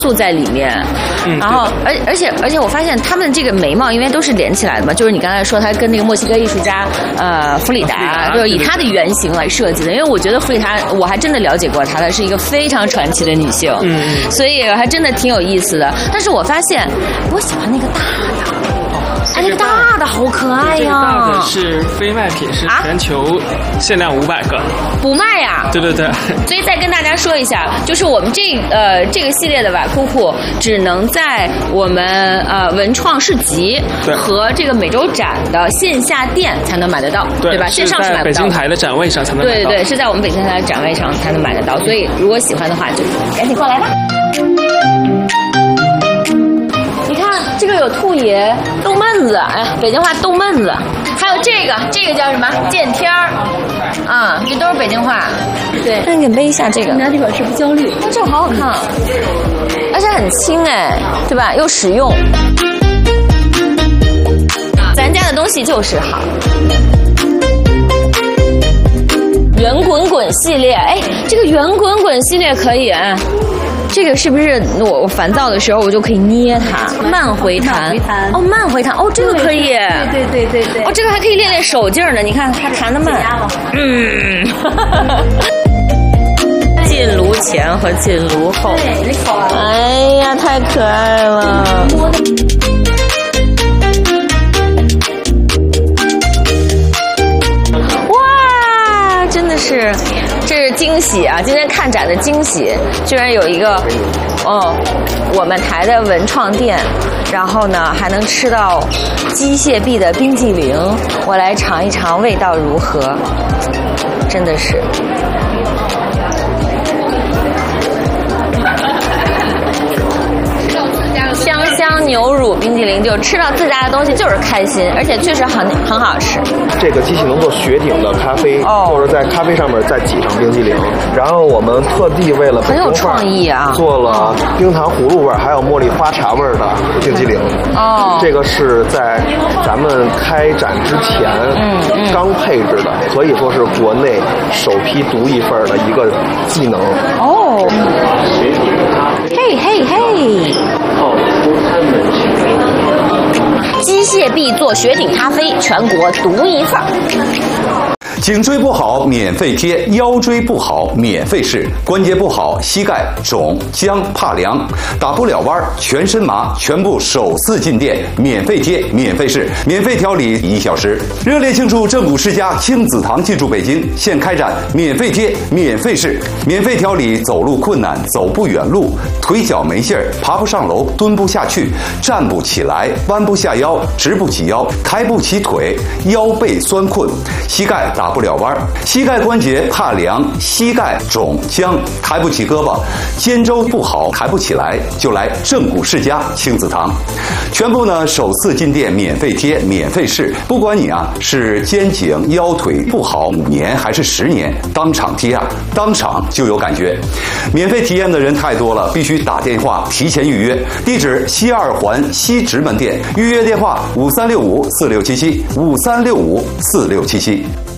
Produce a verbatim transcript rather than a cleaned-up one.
素在里面，嗯、然后而而且而且我发现他们这个眉毛因为都是连起来的嘛，就是你刚才说他跟那个墨西哥艺术家呃弗里达，就是以他的原型来设计的，因为我觉得弗里达我还真的了解过她，她是一个非常传奇的女性，嗯，所以还真的挺有意思的。但是我发现我喜欢那个大的。哎，那大的好可爱呀！ 这个大的是非卖品，是全球限量五百个， 不卖呀？ 对对对。 所以再跟大家说一下，就是我们这呃这个系列的瓦库库只能在我们呃文创市集和这个美洲展的线下店才能买得到，对, 对吧？线上是买不到。 北京台的展位上才能买到。 对对对，是在我们北京台的展位上才能买得到。所以如果喜欢的话，就赶紧过来吧。这个有兔爷、逗闷子，哎，北京话逗闷子，还有这个，这个叫什么？见天儿，啊，这都是北京话。对，那你给背一下这个。 拿这本是不焦虑， 那这个好好看啊，而且很轻哎，对吧？又实用。咱家的东西就是好。圆滚滚系列，哎，这个圆滚滚系列可以啊。这个是不是我我烦躁的时候我就可以捏它？慢回弹哦，慢回弹哦，这个可以。 对对对对对。 哦，这个还可以练练手劲儿呢。你看它弹得慢。嗯。进炉前和进炉后。 对，好啊。 哎呀，太可爱了。哇，真的是。这是惊喜啊！今天看展的惊喜，居然有一个，哦，我们台的文创店，然后呢还能吃到机械臂的冰激凌，我来尝一尝味道如何，真的是。香香牛乳冰淇淋，就吃到自家的东西就是开心，而且确实很很好吃。 这个机器能做雪顶的咖啡，哦、或者在咖啡上面再挤上冰淇淋。然后我们特地为了很有创意啊， 做了冰糖葫芦味还有茉莉花茶味的冰淇淋。哦，这个是在咱们开展之前嗯嗯刚配置的，可以说是国内首批独一份的一个技能。 哦，嘿嘿嘿。机械臂做雪顶咖啡，全国独一份。 颈椎不好免费贴，腰椎不好免费试，关节不好膝盖肿僵怕凉打不了弯全身麻，全部首次进店免费贴免费试，免费调理一小时。热烈庆祝正骨世家亲子堂进驻北京，现开展免费贴免费试，免费调理走路困难走不远路，腿脚没劲儿爬不上楼蹲不下去站不起来弯不下腰直不起腰抬不起腿腰背酸困膝盖打不了弯，膝盖关节怕凉膝盖肿僵抬不起胳膊肩周不好抬不起来，就来正骨世家亲子堂，全部呢首次进店免费贴免费试，不管你啊是肩颈腰腿不好五年还是十年，当场贴啊当场就有感觉。免费体验的人太多了，必须打电话提前预约，地址西二环西直门店，预约电话五三六五四六七七五三六五四六七七。